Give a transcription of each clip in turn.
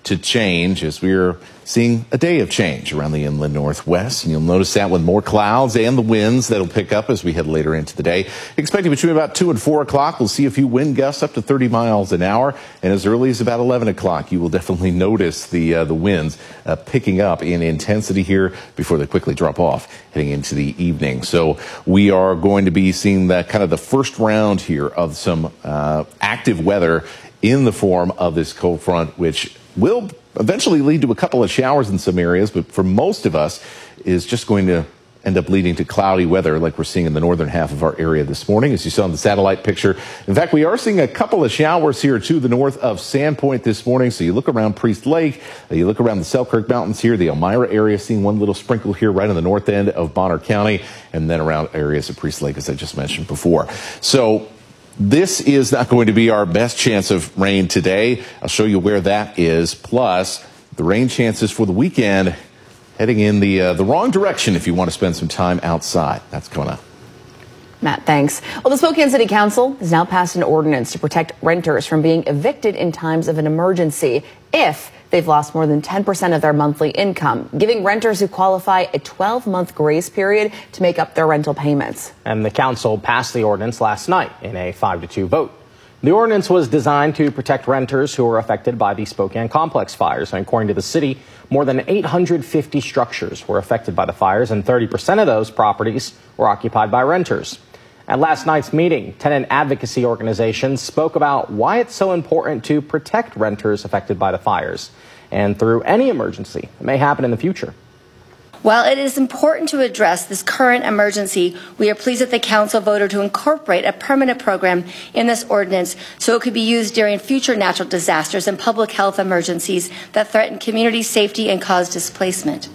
to change as we're seeing a day of change around the inland northwest. And you'll notice that with more clouds and the winds that'll pick up as we head later into the day. Expecting between about 2 and 4 o'clock, we'll see a few wind gusts up to 30 miles an hour. And as early as about 11 o'clock, you will definitely notice the winds picking up in intensity here before they quickly drop off heading into the evening. So we are going to be seeing that kind of the first round here of some active weather in the form of this cold front, which will eventually lead to a couple of showers in some areas, but for most of us is just going to end up leading to cloudy weather like we're seeing in the northern half of our area this morning, as you saw in the satellite picture. In fact, we are seeing a couple of showers here to the north of Sandpoint this morning. So you look around Priest Lake, you look around the Selkirk Mountains here, the Elmira area, seeing one little sprinkle here right on the north end of Bonner County, and then around areas of Priest Lake, as I just mentioned before. So this is not going to be our best chance of rain today. I'll show you where that is. Plus, the rain chances for the weekend heading in the wrong direction if you want to spend some time outside. That's coming up. Matt, thanks. Well, the Spokane City Council has now passed an ordinance to protect renters from being evicted in times of an emergency if they've lost more than 10% of their monthly income, giving renters who qualify a 12-month grace period to make up their rental payments. And the council passed the ordinance last night in a 5-2 vote. The ordinance was designed to protect renters who were affected by the Spokane Complex fires. And according to the city, more than 850 structures were affected by the fires, and 30% of those properties were occupied by renters. At last night's meeting, tenant advocacy organizations spoke about why it's so important to protect renters affected by the fires and through any emergency that may happen in the future. While it is important to address this current emergency, we are pleased that the council voted to incorporate a permanent program in this ordinance so it could be used during future natural disasters and public health emergencies that threaten community safety and cause displacement.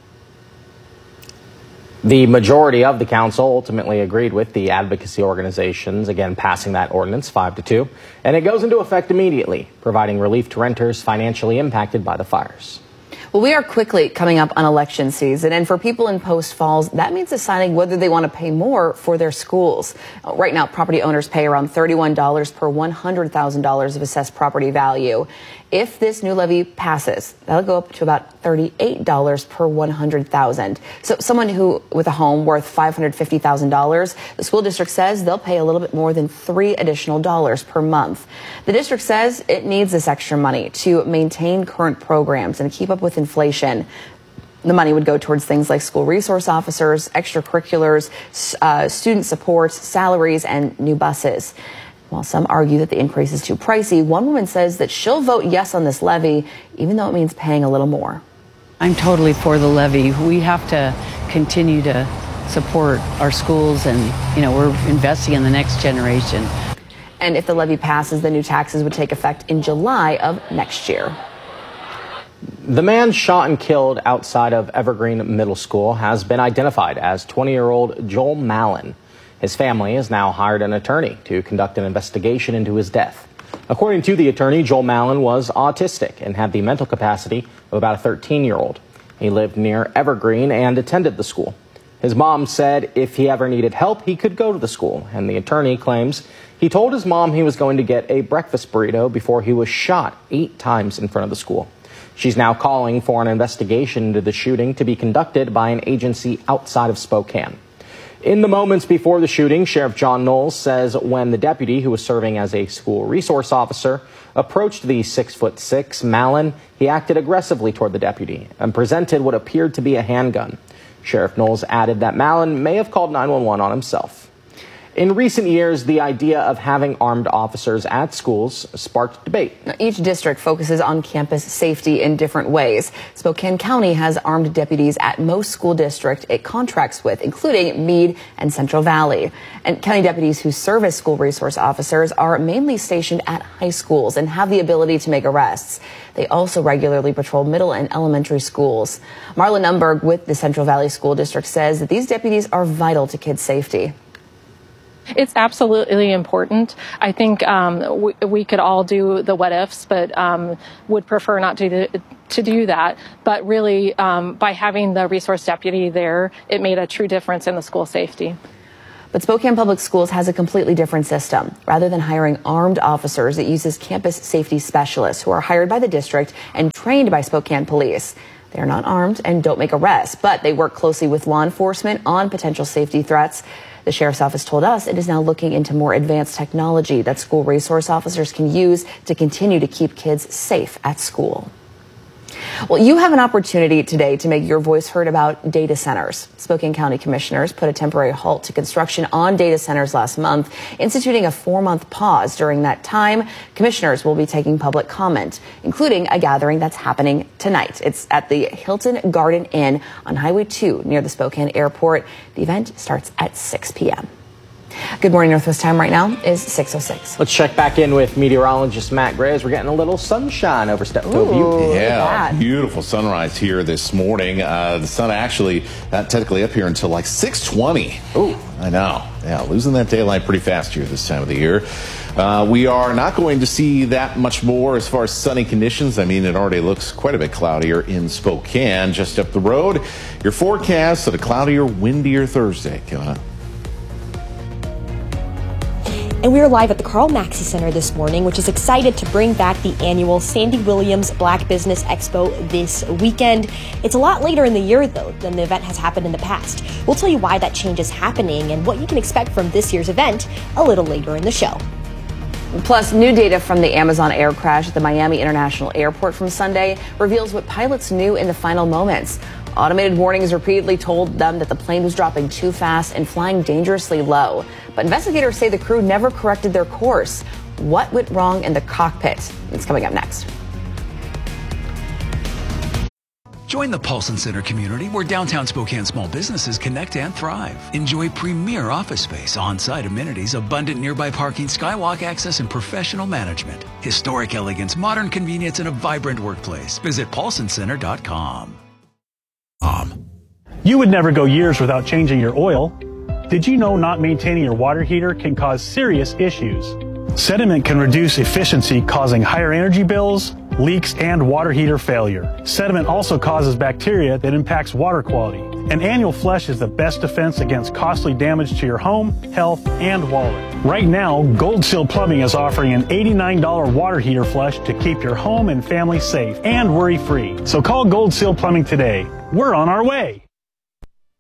The majority of the council ultimately agreed with the advocacy organizations, again passing that ordinance 5-2, and it goes into effect immediately, providing relief to renters financially impacted by the fires. Well, we are quickly coming up on election season, and for people in Post Falls, that means deciding whether they want to pay more for their schools. Right now, property owners pay around $31 per $100,000 of assessed property value. If this new levy passes, that'll go up to about $38 per $100,000. So someone who with a home worth $550,000, the school district says they'll pay a little bit more than $3 additional per month. The district says it needs this extra money to maintain current programs and keep up with inflation. The money would go towards things like school resource officers, extracurriculars, student supports, salaries, and new buses. While some argue that the increase is too pricey, one woman says that she'll vote yes on this levy, even though it means paying a little more. I'm totally for the levy. We have to continue to support our schools, and, we're investing in the next generation. And if the levy passes, the new taxes would take effect in July of next year. The man shot and killed outside of Evergreen Middle School has been identified as 20-year-old Joel Mallon. His family has now hired an attorney to conduct an investigation into his death. According to the attorney, Joel Mallon was autistic and had the mental capacity of about a 13-year-old. He lived near Evergreen and attended the school. His mom said if he ever needed help, he could go to the school. And the attorney claims he told his mom he was going to get a breakfast burrito before he was shot 8 times in front of the school. She's now calling for an investigation into the shooting to be conducted by an agency outside of Spokane. In the moments before the shooting, Sheriff John Knowles says when the deputy, who was serving as a school resource officer, approached the 6'6" Mallon, he acted aggressively toward the deputy and presented what appeared to be a handgun. Sheriff Knowles added that Mallon may have called 911 on himself. In recent years, the idea of having armed officers at schools sparked debate. Each district focuses on campus safety in different ways. Spokane County has armed deputies at most school districts it contracts with, including Meade and Central Valley. And county deputies who serve as school resource officers are mainly stationed at high schools and have the ability to make arrests. They also regularly patrol middle and elementary schools. Marla Numberg with the Central Valley School District says that these deputies are vital to kids' safety. It's absolutely important. I think we could all do the what ifs, but would prefer not to do that. But really, by having the resource deputy there, it made a true difference in the school safety. But Spokane Public Schools has a completely different system. Rather than hiring armed officers, it uses campus safety specialists who are hired by the district and trained by Spokane police. They are not armed and don't make arrests, but they work closely with law enforcement on potential safety threats. The sheriff's office told us it is now looking into more advanced technology that school resource officers can use to continue to keep kids safe at school. Well, you have an opportunity today to make your voice heard about data centers. Spokane County commissioners put a temporary halt to construction on data centers last month, instituting a 4-month pause. During that time, commissioners will be taking public comment, including a gathering that's happening tonight. It's at the Hilton Garden Inn on Highway 2 near the Spokane Airport. The event starts at 6 p.m. Good morning, Northwest time right now is 6:06. Let's check back in with meteorologist Matt Gray as we're getting a little sunshine over Steptoe View. Yeah, beautiful sunrise here this morning. The sun actually not technically up here until like 6:20. Ooh, I know. Yeah, losing that daylight pretty fast here this time of the year. We are not going to see that much more as far as sunny conditions. I mean, it already looks quite a bit cloudier in Spokane. Just up the road, your forecast of a cloudier, windier Thursday. Kiana. And we are live at the Carl Maxey Center this morning, which is excited to bring back the annual Sandy Williams Black Business Expo this weekend. It's a lot later in the year, though, than the event has happened in the past. We'll tell you why that change is happening and what you can expect from this year's event a little later in the show. Plus, new data from the Amazon air crash at the Miami International Airport from Sunday reveals what pilots knew in the final moments. Automated warnings repeatedly told them that the plane was dropping too fast and flying dangerously low. But investigators say the crew never corrected their course. What went wrong in the cockpit? It's coming up next. Join the Paulson Center community where downtown Spokane small businesses connect and thrive. Enjoy premier office space, on-site amenities, abundant nearby parking, skywalk access, and professional management. Historic elegance, modern convenience, and a vibrant workplace. Visit paulsoncenter.com. You would never go years without changing your oil. Did you know not maintaining your water heater can cause serious issues? Sediment can reduce efficiency, causing higher energy bills, leaks, and water heater failure. Sediment also causes bacteria that impacts water quality. And annual flush is the best defense against costly damage to your home, health, and wallet. Right now, Gold Seal Plumbing is offering an $89 water heater flush to keep your home and family safe and worry-free. So call Gold Seal Plumbing today. We're on our way.